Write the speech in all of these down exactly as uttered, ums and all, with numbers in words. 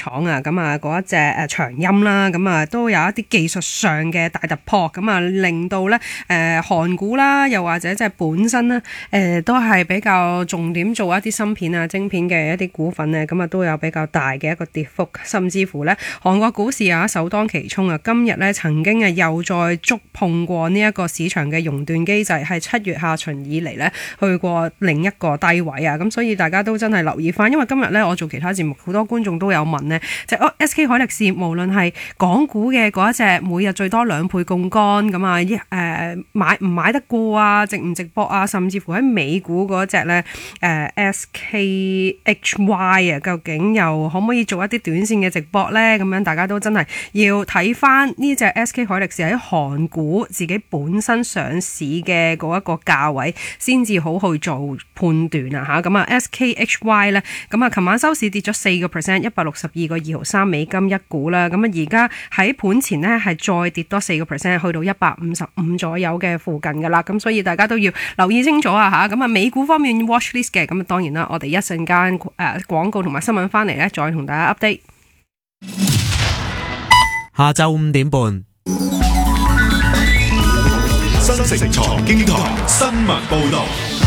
廠啊，咁啊嗰一隻誒長鑫啦，咁啊都有一啲技術上嘅大突破，咁啊令到咧誒韓股啦，又或者即係本身咧誒、呃、都係比較重點做一啲芯片啊晶片嘅一啲股份咧，咁啊都有比較大嘅一個跌幅，甚至乎咧韓國股市啊首當其衝啊，今日咧曾經啊又再觸碰過呢一個市場嘅熔斷機制，係七月下旬以嚟咧去過另一個低位啊，咁所以大家都真係留意翻，因為今日咧我做其他節目，好多觀眾都有問呢，就係、S K 海力士無論係港股嘅嗰一隻每日最多兩倍槓桿咁啊，誒、呃、買唔買得過啊？值唔值博啊？甚至乎喺美股嗰隻咧誒 S K H Y 啊，究竟又可唔可以做一啲短線嘅直播咧？咁樣大家都真係要睇翻呢隻 S K 海力士喺韓股自己本身上市嘅嗰一個價位，先至好去做判斷啊！嚇咁啊 S K H Y 咧，咁啊琴晚收市跌咗四個 percent， 一百六十二個二毫三美金一股啦。咁啊而家喺盤前呢，係再跌多四個 percent， 去到一百五十五左右嘅附近噶啦。咁所以大家都要留意清楚啊！嚇咁啊美股方面 watch list 嘅，咁啊當然啦，我哋一陣間誒廣告同埋新聞翻嚟咧，再同大家 update。 下晝五點半， 新城財經台新聞報道。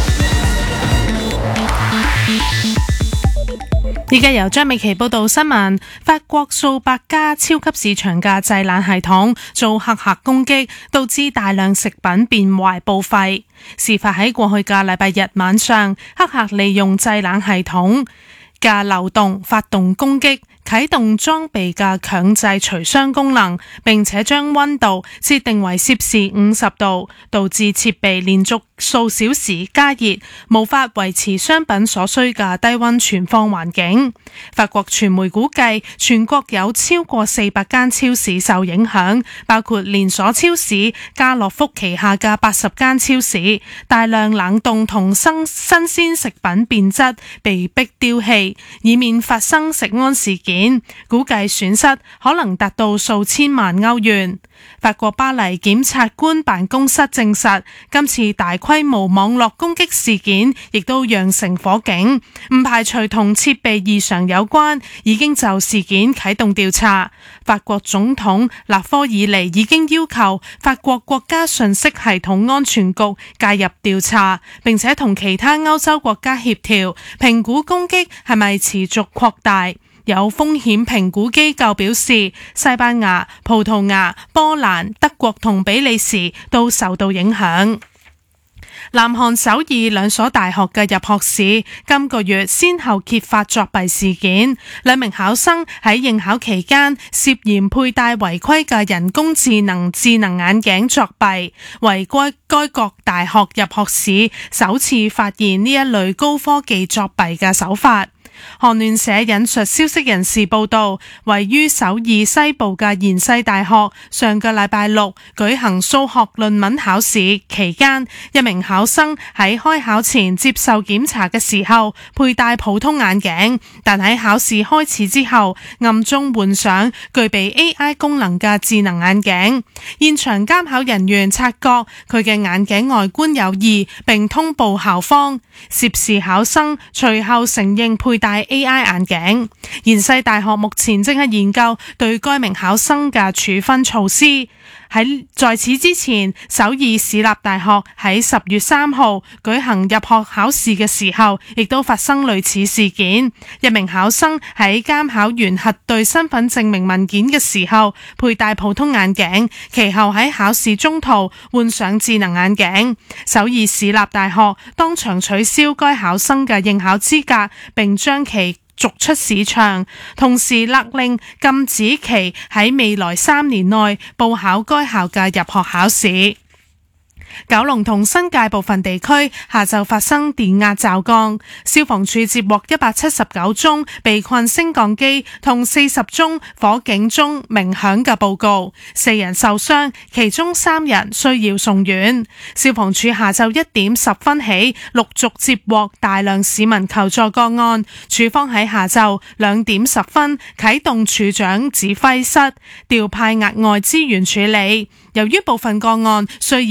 依家由張美琪報道新聞。法國數百家超級市場嘅製冷系統遭黑客攻擊，導致大量食品變壞報廢。事發喺過去嘅禮拜日晚上，黑客利用製冷系統嘅漏洞發動攻擊，啟動裝備嘅強制除霜功能，並且將溫度設定為攝氏五十度，導致設備連續數小時加熱，無法維持商品所需嘅低溫存放環境。法國傳媒估計，全國有超過四百間超市受影響，包括連鎖超市家樂福旗下嘅八十間超市。大量冷凍同新新鮮食品變質，被迫丟棄，以免發生食安事件。估計損失可能達到數千萬歐元。法國巴黎檢察官辦公室證實，今次大規模網絡攻擊事件亦都釀成火警，唔排除同設備異常有關，已經就事件啟動調查。法國總統勒科爾尼已經要求法國國家信息系統安全局介入調查，並且同其他歐洲國家協調，評估攻擊係咪持續擴大。有風險評估機構表示，西班牙、葡萄牙、波蘭、德國同比利時都受到影響。南韓首爾兩所大學嘅入學試今個月先後揭發作弊事件，兩名考生喺應考期間涉嫌佩戴違規嘅人工智能智能眼鏡作弊，為該該國大學入學試首次發現呢一類高科技作弊嘅手法。韓聯社引述消息人士報道，位於首爾西部嘅延世大學上個禮拜六舉行數學論文考試期間，一名考生喺開考前接受檢查嘅時候佩戴普通眼鏡，但喺考試開始之後暗中換上具備 A I 功能嘅智能眼鏡。現場監考人員察覺佢嘅眼鏡外觀有異，並通報校方。涉事考生隨後承認佩戴 A I 眼鏡。延世大學目前正係研究對該名考生嘅處分措施。喺在此之前，首爾市立大學喺十月三號舉行入學考試嘅時候，亦都發生類似事件。一名考生喺監考員核對身份證明文件嘅時候佩戴普通眼鏡，其後喺考試中途換上智能眼鏡。首爾市立大學當場取消該考生嘅應考資格，並將其逐出市場，同時勒令禁止其喺未來三年內報考該校嘅入學考試。九龍同新界部分地區下晝發生電壓驟降，消防處接獲一百七十九宗被困升降機同四十宗火警鐘鳴響嘅報告，四人受傷，其中三人需要送院。消防處下晝一點十分起陸續接獲大量市民求助個案，處方喺下晝兩點十分啟動處長指揮室，調派額外資源處理。由於部分個案需要跨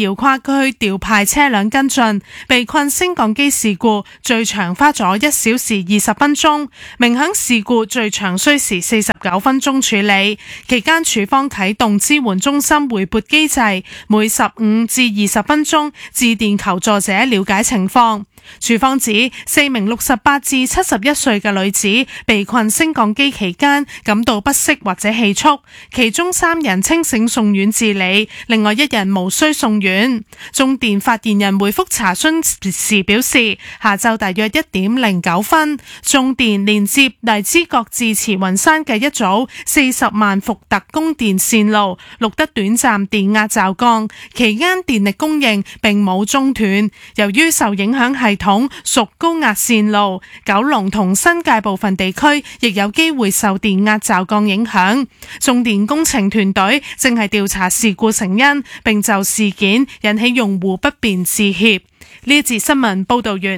區調派車輛跟進，被困升降機事故最長花咗一小時二十分鐘，鳴響事故最長需時四十九分鐘處理。期間署方啟動支援中心回撥機制，每十五至二十分鐘致電求助者了解情況。署方指四名六十八至七十一歲嘅女子被困升降機期間感到不適或者氣促，其中三人清醒送院治理，另外一人無需送院。中電發言人回覆查詢時表示，下晝大約一點零九分，中電連接荔枝角至慈雲山嘅一組四十萬伏特供電線路錄得短暫電壓驟降，期間電力供應並冇中斷。由於受影響系統屬高壓線路，九龍同新界部分地區亦有機會受電壓驟降影響。中電工程團隊正係調查事故成因，並就事件引起用戶不便致歉。呢一節新聞報道完。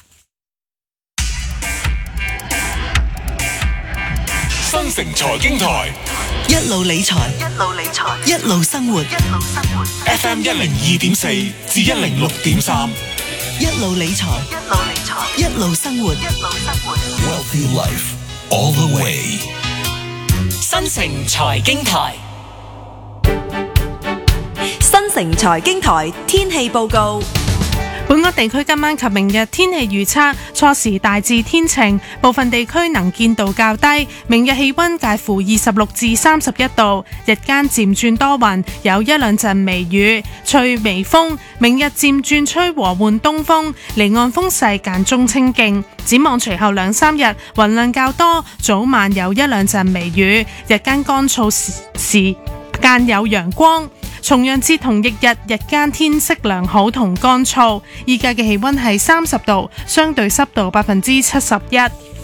新城財經台一路理財，一路理財，一路生活，一路生活。 F M 一零二點四至一零六點三， 一路理財，一路理財，一路生活，一路生活。 Wealthy Life all the way。 新城財經台，新城財經台天氣報告。 本港地區今晚及明日天氣預測，初時大致天晴，部分地區能見度較低。明日氣溫介乎二十六至三十一度，日間漸轉多雲，有一兩陣微雨，吹微風。明日漸轉吹和緩東風，離岸風勢間中清勁。展望隨後兩三日雲量較多，早晚有一兩陣微雨，日間乾燥時時間有陽光。重陽節同翌日日間天色良好同乾燥，依家嘅氣溫係三十度，相對濕度百分之七十一。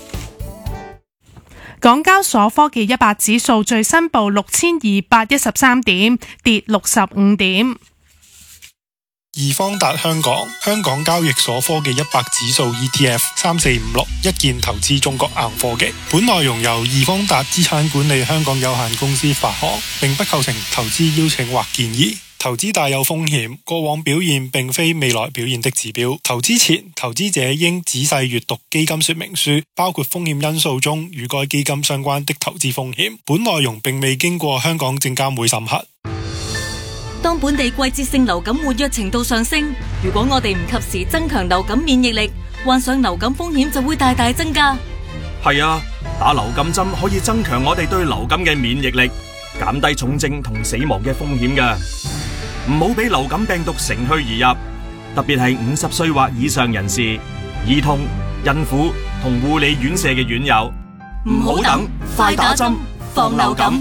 港交所科技一百指數最新報六千二百一十三點，跌六十五點。 易方達香港香港交易所科技一百指數 E T F 三四五六一鍵投資中國硬科技。本內容由易方達資產管理香港有限公司發行，並不構成投資邀請或建議。投資大有風險，過往表現並非未來表現的指標。投資前，投資者應仔細閱讀基金說明書，包括風險因素中與該基金相關的投資風險。本內容並未經過香港證監會審核。 當本地季節性流感活躍程度上升，如果我哋唔及時增強流感免疫力，患上流感風險就會大大增加。 係啊，打流感針可以增強我哋對流感嘅免疫力，減低重症同死亡嘅風險㗎。唔好俾流感病毒乘虛而入，特別係五十歲或以上人士、兒童、孕婦同護理院舍嘅院友。 唔好等，快打針，防流感。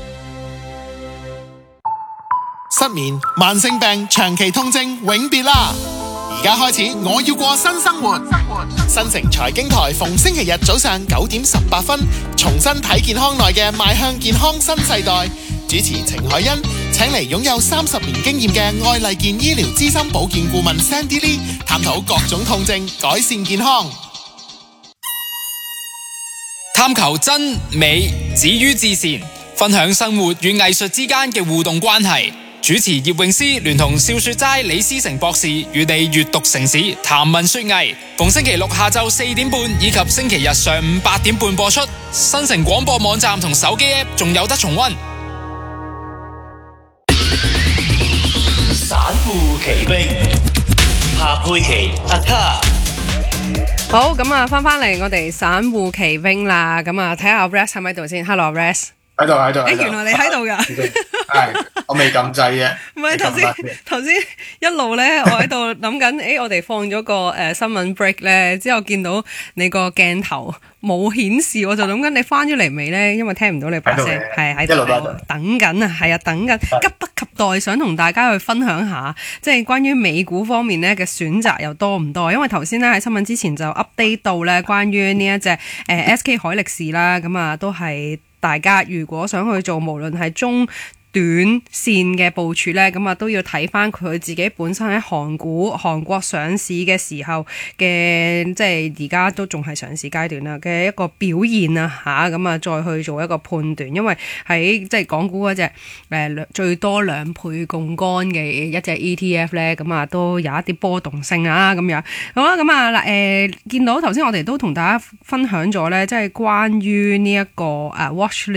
失眠、慢性病、長期痛症永別啦！而家開始，我要過新生活。新城財經台逢星期日早上九點十八分，重新睇健康內嘅邁向健康新世代。主持程海欣請嚟擁有三十年經驗嘅愛麗健醫療資深保健顧問 Sandy Lee， 探討各種痛症，改善健康。 探求真美止於至善，分享生活與藝術之間嘅互動關係。主持葉詠詩聯同笑雪齋李思成博士與你閱讀城市談文說藝，逢星期六下晝四點半以及星期日上午八點半播出。新城廣播網站同手機 App 仲有得重溫。 散戶奇兵，夏佩琪阿卡。 好，咁啊，翻翻嚟我哋散戶奇兵啦，咁啊，睇下 Rex 喺咪度先。Hello Rex， 喺度喺度。 誒，原來你喺度噶。 係，我未撳掣嘅。 唔係頭先，頭先一路咧，我喺度諗緊，誒，我哋放咗個誒新聞 break 咧，之後見到你個鏡頭冇顯示，我就諗緊你翻咗嚟未咧？因為聽唔到你把聲，係喺度等緊啊，係啊，等緊，急不及待想同大家去分享下，即係關於美股方面咧嘅選擇又多唔多？因為頭先咧喺新聞之前就 update 到咧關於呢一隻誒 S K 海力士啦，咁啊都係大家如果想去做，無論係中短線嘅部署咧，咁啊都要睇翻佢自己本身喺韓股韓國上市嘅時候嘅，即係而家都仲係上市階段啦嘅一個表現啊吓，咁啊再去做一個判斷，因為喺即係港股嗰隻誒最多兩倍槓桿嘅一隻 E T F 咧，咁啊都有一啲波動性啊咁樣。好啦，咁啊嗱誒見到頭先我哋都同大家分享咗咧，即係關於呢一個誒 watch